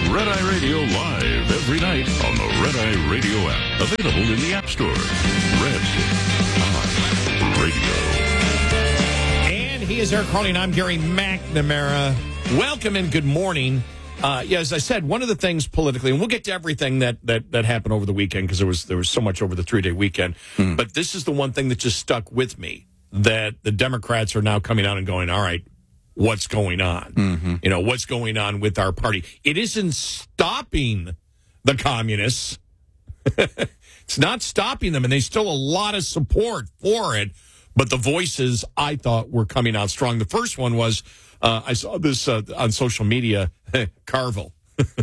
Red Eye Radio live every night on the Red Eye Radio app. Available in the App Store. Red Eye Radio. And he is Eric Harley, and I'm Gary McNamara. Welcome and good morning. As I said, one of the things politically, and we'll get to everything that happened over the weekend because there was so much over the 3-day weekend. But this is the one thing that just stuck with me, that the Democrats are now coming out and going, all right, what's going on? What's going on with our party? It isn't stopping the communists. It's not stopping them, and there's still a lot of support for it. But the voices, I thought, were coming out strong. The first one was, I saw this on social media, Carville.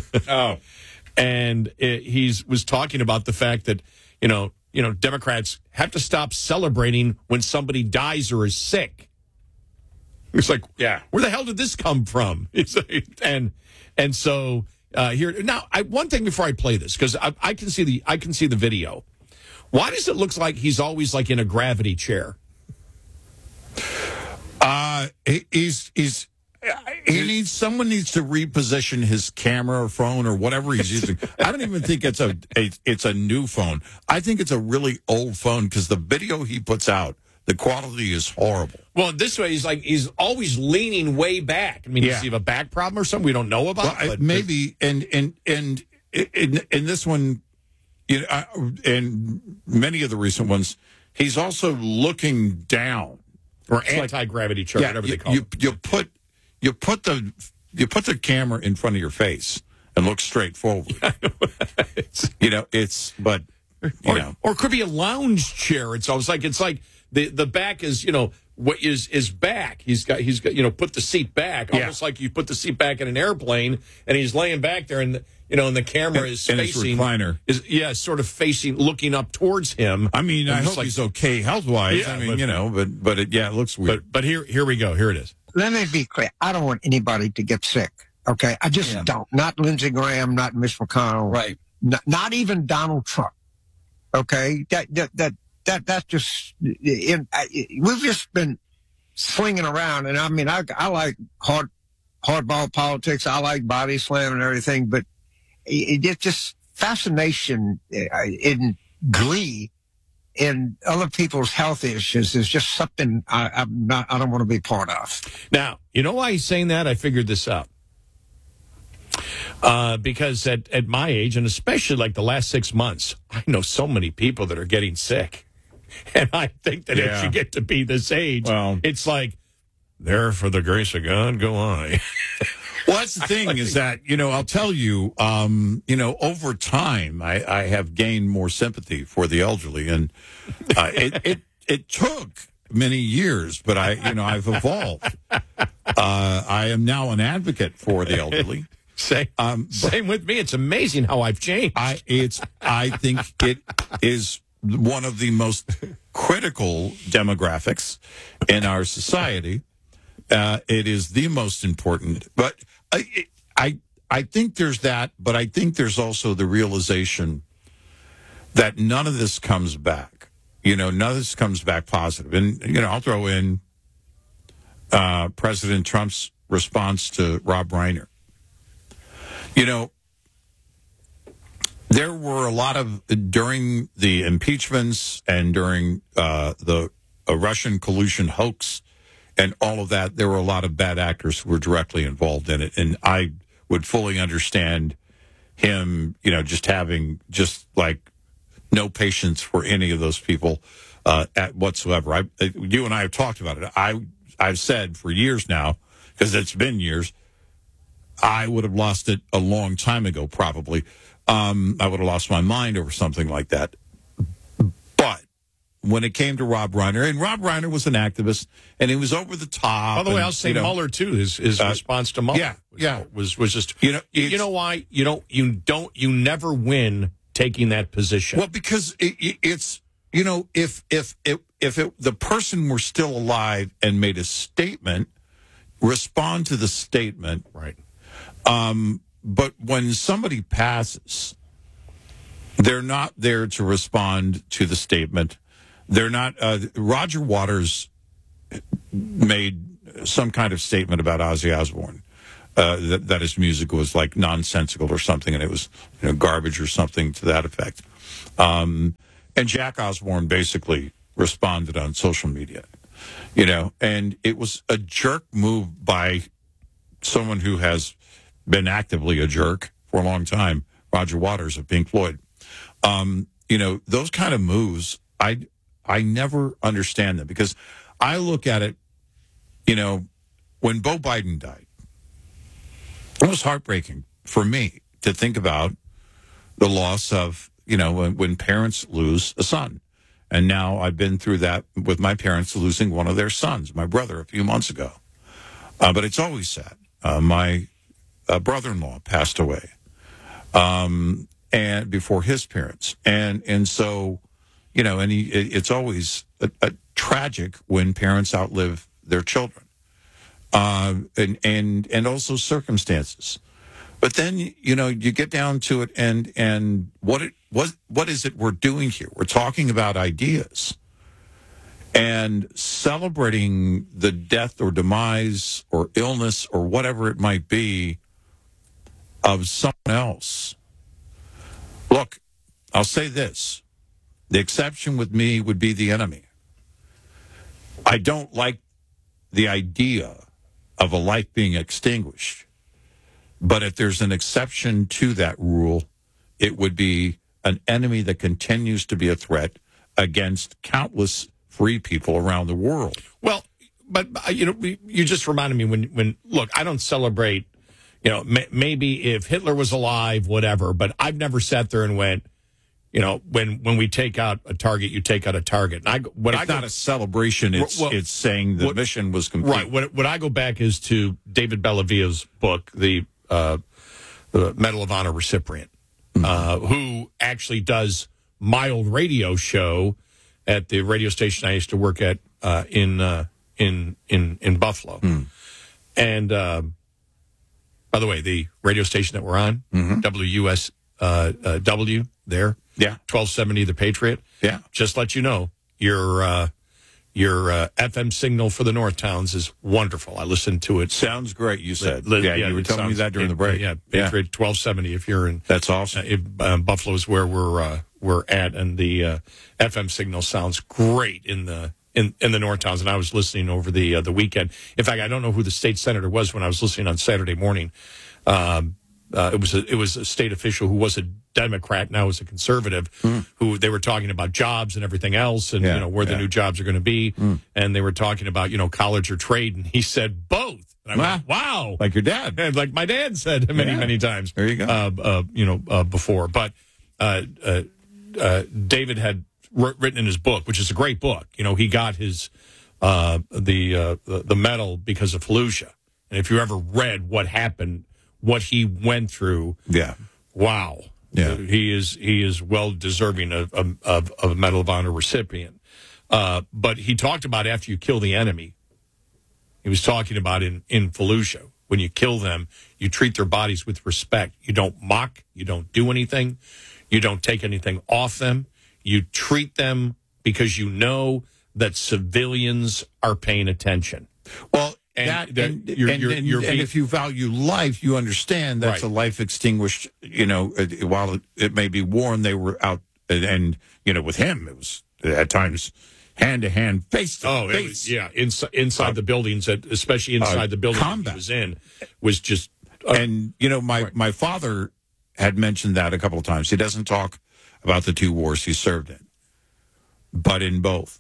And he was talking about the fact that, Democrats have to stop celebrating when somebody dies or is sick. It's like, yeah, where the hell did this come from? And so here now, one thing before I play this, because I can see the video. Why does it look like he's always like in a gravity chair? Someone needs to reposition his camera or phone or whatever he's using. I don't even think it's a new phone. I think it's a really old phone because the video he puts out, the quality is horrible. Well, this way he's always leaning way back. I mean, does he have a back problem or something we don't know about? Well, maybe, and in this one, and many of the recent ones, he's also looking down. Or anti-gravity chair, whatever they call it. You put the camera in front of your face and look straight forward. Or it could be a lounge chair. It's like the back is what is back. He's got put the seat back, almost like you put the seat back in an airplane, and he's laying back there, and the camera is facing, recliner sort of facing, looking up towards him. I mean, I hope he's okay health-wise. Yeah, I mean, but it looks weird. But here we go. Here it is. Let me be clear. I don't want anybody to get sick. Okay, I just don't. Not Lindsey Graham, not Mitch McConnell, right? Not even Donald Trump. Okay, that's just. We've just been slinging around, and I mean, I like hardball politics. I like body slam and everything, but it's just fascination in glee in other people's health issues is just something I don't want to be part of. Now, you know why he's saying that? I figured this out. Because at my age, and especially like the last 6 months, I know so many people that are getting sick. And I think that as you get to be this age, it's like, there for the grace of God, go I. Well, that's the thing is that, I'll tell you, over time, I have gained more sympathy for the elderly. And it took many years, but I've evolved. I am now an advocate for the elderly. Same with me. It's amazing how I've changed. I think it is one of the most critical demographics in our society. It is the most important, but I think there's that, but I think there's also the realization that none of this comes back. None of this comes back positive. And, I'll throw in President Trump's response to Rob Reiner. There were a lot of, during the impeachments and during the Russian collusion hoax and all of that, there were a lot of bad actors who were directly involved in it. And I would fully understand him, just having no patience for any of those people whatsoever. You and I have talked about it. I've said for years now, because it's been years, I would have lost it a long time ago, probably. I would have lost my mind over something like that. But when it came to Rob Reiner, and Rob Reiner was an activist, and he was over the top. By the way, I'll say Mueller too. His response to Mueller, was just you know why you never win taking that position. Well, because it's if the person were still alive and made a statement, respond to the statement, right? But when somebody passes, they're not there to respond to the statement. They're not. Roger Waters made some kind of statement about Ozzy Osbourne. that his music was like nonsensical or something, and it was garbage or something to that effect. And Jack Osborne basically responded on social media, and it was a jerk move by someone who has been actively a jerk for a long time, Roger Waters of Pink Floyd. Those kind of moves, I never understand them, because I look at it, when Beau Biden died, it was heartbreaking for me to think about the loss of, when parents lose a son. And now I've been through that with my parents losing one of their sons, my brother, a few months ago. But it's always sad. My brother-in-law passed away and before his parents. And so, it's always a tragic when parents outlive their children. And also circumstances. But then, you get down to it, and what is it we're doing here? We're talking about ideas and celebrating the death or demise or illness or whatever it might be of someone else. Look, I'll say this. The exception with me would be the enemy. I don't like the idea of a life being extinguished. But if there's an exception to that rule, it would be an enemy that continues to be a threat against countless free people around the world. Well, but you just reminded me when look, I don't celebrate, maybe if Hitler was alive, whatever, but I've never sat there and went, when we take out a target, you take out a target. And it's not a celebration. It's saying the mission was complete. Right. What I go back is to David Bellavia's book, the Medal of Honor recipient, who actually does my old radio show at the radio station I used to work at in Buffalo. And by the way, the radio station that we're on, WUSW there. Yeah. 1270 The Patriot. Yeah. Just let you know, your FM signal for the North Towns is wonderful. I listened to it. Sounds great, you said. You were telling me that during the break. Yeah, Patriot 1270 if you're in. That's awesome. Buffalo is where we're at, and the FM signal sounds great in the North Towns. And I was listening over the weekend. In fact, I don't know who the state senator was when I was listening on Saturday morning. It was a state official who was a Democrat, now is a conservative, who they were talking about jobs and everything else, and where the new jobs are going to be, and they were talking about college or trade, and he said both. And I went, wow, like your dad, and like my dad said many times. There you go. Before, but David had written in his book, which is a great book. He got his the medal because of Fallujah, and if you ever read what happened. What he went through, wow, he is well deserving of a Medal of Honor recipient. But he talked about after you kill the enemy, he was talking about in Fallujah, when you kill them, you treat their bodies with respect. You don't mock, you don't do anything, you don't take anything off them. You treat them because you know that civilians are paying attention. Well. And if you value life, you understand that's a life extinguished. While it may be warm, they were out, and with him, it was at times hand to hand, face to face. Inside the buildings, especially inside the building he was in, was just. My father had mentioned that a couple of times. He doesn't talk about the two wars he served in, but in both.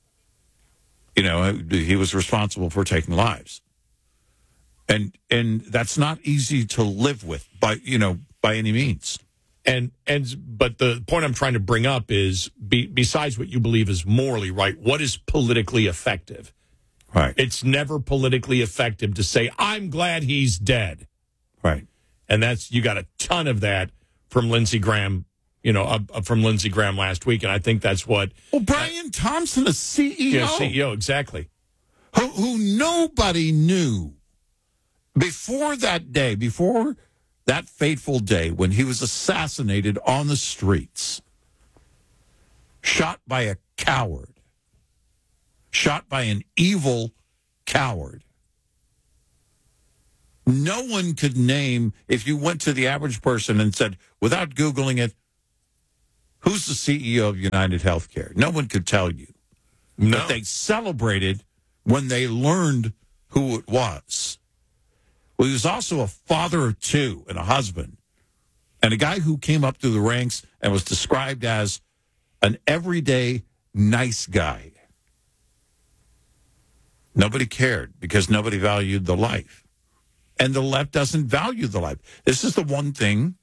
He was responsible for taking lives. And that's not easy to live with by any means. But the point I'm trying to bring up is besides what you believe is morally right, what is politically effective? Right. It's never politically effective to say, I'm glad he's dead. Right. And you got a ton of that from Lindsey Graham. From Lindsey Graham last week, and I think that's what. Well, Brian Thompson, a CEO. Yeah, CEO, exactly. Who nobody knew before that day, before that fateful day when he was assassinated on the streets, shot by a coward, shot by an evil coward. No one could name, if you went to the average person and said, without Googling it, who's the CEO of United Healthcare? No one could tell you. No. But they celebrated when they learned who it was. Well, he was also a father of two and a husband, and a guy who came up through the ranks and was described as an everyday nice guy. Nobody cared because nobody valued the life. And the left doesn't value the life. This is the one thing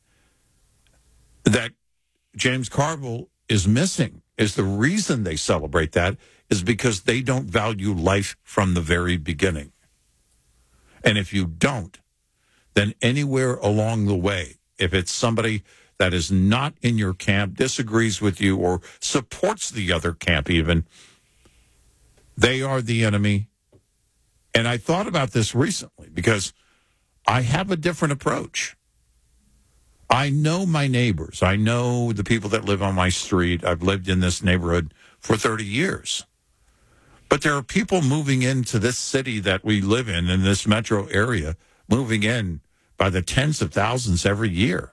that James Carville is missing, is the reason they celebrate that is because they don't value life from the very beginning. And if you don't, then anywhere along the way, if it's somebody that is not in your camp, disagrees with you, or supports the other camp even, they are the enemy. And I thought about this recently because I have a different approach. I know my neighbors. I know the people that live on my street. I've lived in this neighborhood for 30 years. But there are people moving into this city that we live in this metro area, moving in by the tens of thousands every year.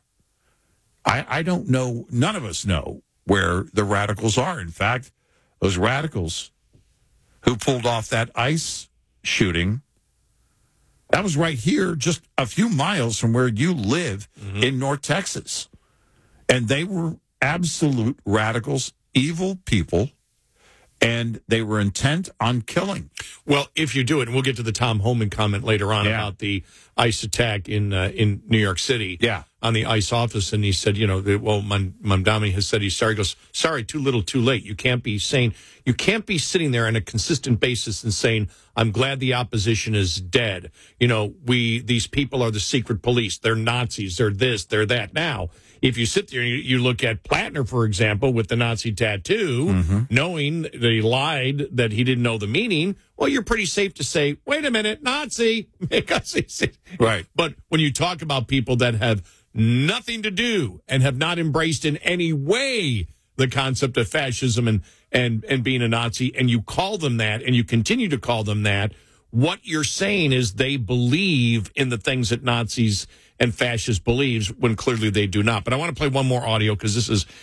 I don't know, none of us know where the radicals are. In fact, those radicals who pulled off that ICE shooting, that was right here, just a few miles from where you live in North Texas. And they were absolute radicals, evil people, and they were intent on killing. Well, if you do it, and we'll get to the Tom Homan comment later on about the ICE attack in New York City on the ICE office, and he said, Mamdani has said he's sorry. He goes, sorry, too little, too late. You can't be sitting there on a consistent basis and saying, I'm glad the opposition is dead. These people are the secret police. They're Nazis. They're this, they're that. Now, if you sit there and you look at Plattner, for example, with the Nazi tattoo, knowing that he lied, that he didn't know the meaning, well, you're pretty safe to say, wait a minute, Nazi. Right. But when you talk about people that have nothing to do and have not embraced in any way the concept of fascism and being a Nazi, and you call them that and you continue to call them that, what you're saying is they believe in the things that Nazis and fascists believes when clearly they do not. But I want to play one more audio because this is,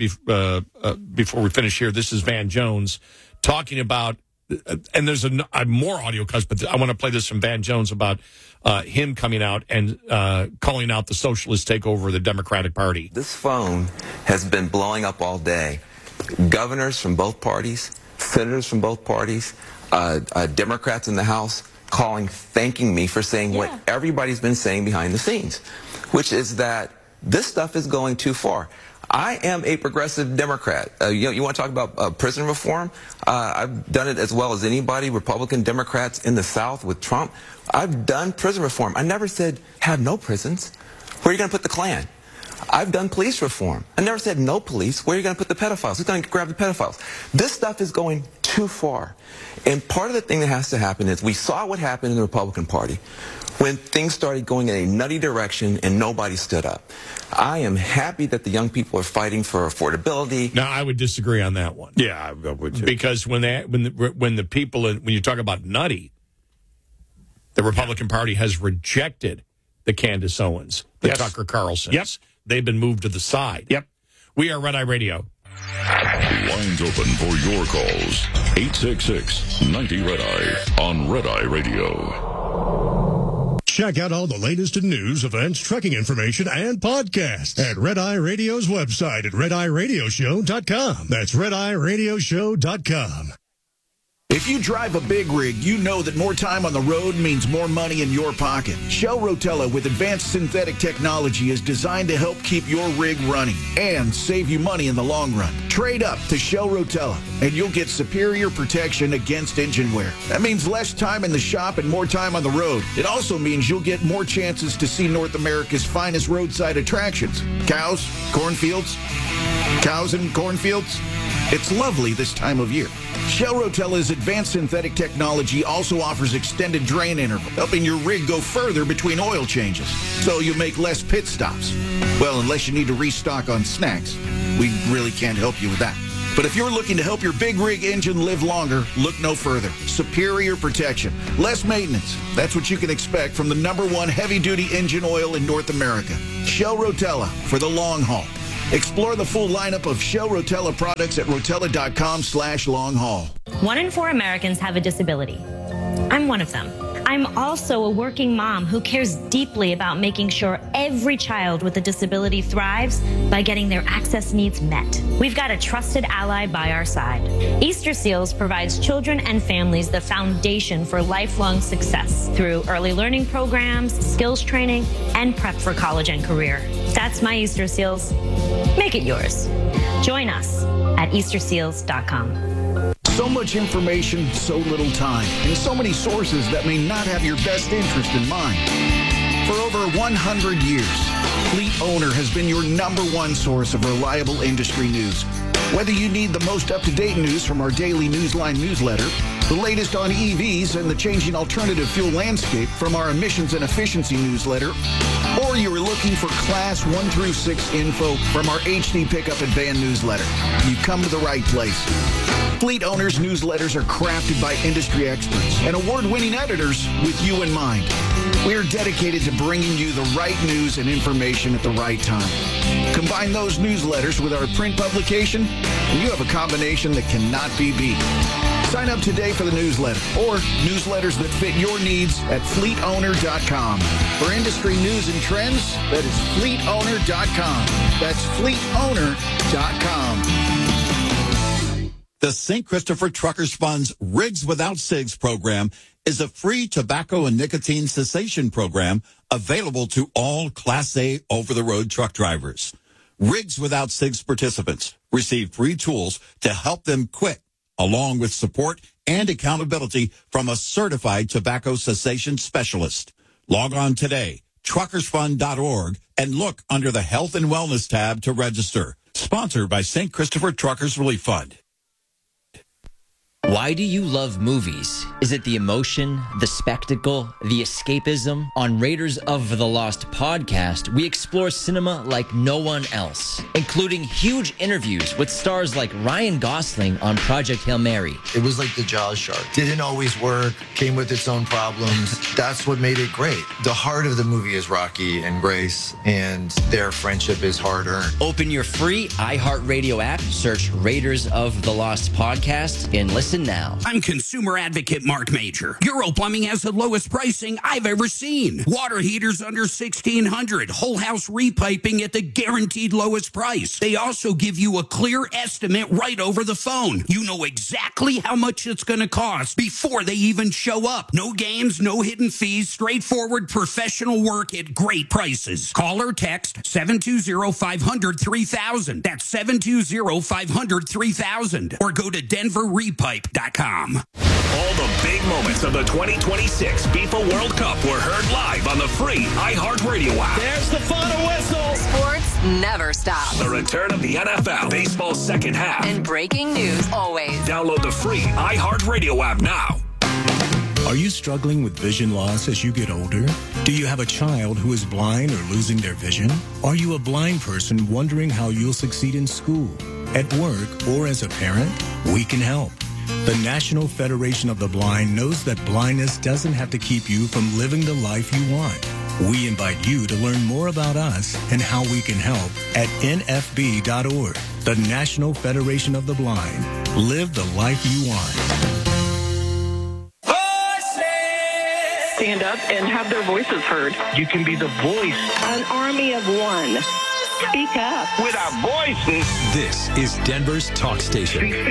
before we finish here, this is Van Jones talking about, and there's more audio cuts, but I want to play this from Van Jones about him coming out and calling out the socialist takeover of the Democratic Party. This phone has been blowing up all day. Governors from both parties, senators from both parties, Democrats in the House calling, thanking me for saying what everybody's been saying behind the scenes, which is that this stuff is going too far. I am a progressive Democrat. You want to talk about prison reform? I've done it as well as anybody, Republican Democrats in the South with Trump. I've done prison reform. I never said have no prisons. Where are you going to put the Klan? I've done police reform. I never said no police. Where are you going to put the pedophiles? Who's going to grab the pedophiles? This stuff is going too far. And part of the thing that has to happen is we saw what happened in the Republican Party when things started going in a nutty direction and nobody stood up. I am happy that the young people are fighting for affordability. Now, I would disagree on that one. Yeah, I would too. Because when the people, when you talk about nutty, the Republican Party has rejected the Candace Owens, the Tucker Carlsons. Yep. They've been moved to the side. Yep. We are Red Eye Radio. Lines open for your calls. 866-90 Red Eye on Red Eye Radio. Check out all the latest in news, events, trucking information, and podcasts at Red Eye Radio's website at RedEyeRadioshow.com. That's RedEyeRadioshow.com. If you drive a big rig, you know that more time on the road means more money in your pocket. Shell Rotella with advanced synthetic technology is designed to help keep your rig running and save you money in the long run. Trade up to Shell Rotella and you'll get superior protection against engine wear. That means less time in the shop and more time on the road. It also means you'll get more chances to see North America's finest roadside attractions. Cows, cornfields, cows and cornfields. It's lovely this time of year. Shell Rotella's advanced synthetic technology also offers extended drain interval, helping your rig go further between oil changes, so you make less pit stops. Well, unless you need to restock on snacks. We really can't help you with that. But if you're looking to help your big rig engine live longer, look no further. Superior protection, less maintenance. That's what you can expect from the #1 heavy-duty engine oil in North America. Shell Rotella for the long haul. Explore the full lineup of Shell Rotella products at rotella.com/long-haul. 1 in 4 Americans have a disability. I'm one of them. I'm also a working mom who cares deeply about making sure every child with a disability thrives by getting their access needs met. We've got a trusted ally by our side. Easter Seals provides children and families the foundation for lifelong success through early learning programs, skills training, and prep for college and career. That's my Easter Seals. Make it yours. Join us at easterseals.com. So much information, so little time, and so many sources that may not have your best interest in mind. For over 100 years, Fleet Owner has been your #1 source of reliable industry news. Whether you need the most up-to-date news from our daily Newsline newsletter, the latest on EVs and the changing alternative fuel landscape from our emissions and efficiency newsletter, or you are looking for Class 1 through 6 info from our HD Pickup and Van newsletter, you've come to the right place. Fleet Owners newsletters are crafted by industry experts and award-winning editors with you in mind. We are dedicated to bringing you the right news and information at the right time. Combine those newsletters with our print publication, and you have a combination that cannot be beat. Sign up today for the newsletter or newsletters that fit your needs at fleetowner.com. For industry news and trends, that is fleetowner.com. That's fleetowner.com. The St. Christopher Truckers Fund's Rigs Without Cigs program is a free tobacco and nicotine cessation program available to all Class A over-the-road truck drivers. Rigs Without Cigs participants receive free tools to help them quit, along with support and accountability from a certified tobacco cessation specialist. Log on today, truckersfund.org, and look under the Health and Wellness tab to register. Sponsored by St. Christopher Truckers Relief Fund. Why do you love movies? Is it the emotion, the spectacle, the escapism? On Raiders of the Lost podcast, we explore cinema like no one else, including huge interviews with stars like Ryan Gosling on Project Hail Mary. It was like the Jaws shark. Didn't always work, came with its own problems. That's what made it great. The heart of the movie is Rocky and Grace, and their friendship is hard-earned. Open your free iHeartRadio app, search Raiders of the Lost podcast, and listen now. I'm consumer advocate Mark Major. Euro Plumbing has the lowest pricing I've ever seen. Water heaters under $1,600. Whole house repiping at the guaranteed lowest price. They also give you a clear estimate right over the phone. You know exactly how much it's going to cost before they even show up. No games, no hidden fees, straightforward professional work at great prices. Call or text 720-500-3000. That's 720-500-3000. Or go to denverrepipe.com. All the big moments of the 2026 FIFA World Cup were heard live on the free iHeartRadio app. There's the final whistle. Sports never stop. The return of the NFL, baseball's second half. And breaking news always. Download the free iHeartRadio app now. Are you struggling with vision loss as you get older? Do you have a child who is blind or losing their vision? Are you a blind person wondering how you'll succeed in school, at work, or as a parent? We can help. The National Federation of the Blind knows that blindness doesn't have to keep you from living the life you want. We invite you to learn more about us and how we can help at nfb.org. The National Federation of the Blind. Live the life you want. Stand up and have their voices heard. You can be the voice. An army of one. Speak up. With our voices. This is Denver's talk station.